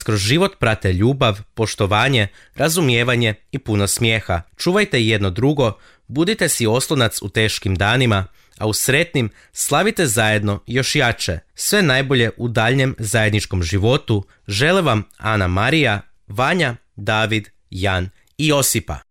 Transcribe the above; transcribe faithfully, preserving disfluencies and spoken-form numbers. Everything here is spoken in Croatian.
kroz život prate ljubav, poštovanje, razumijevanje i puno smijeha. Čuvajte jedno drugo, budite si oslonac u teškim danima, a u sretnim slavite zajedno još jače. Sve najbolje u daljnjem zajedničkom životu žele vam Ana Marija, Vanja, David, Jan i Josipa.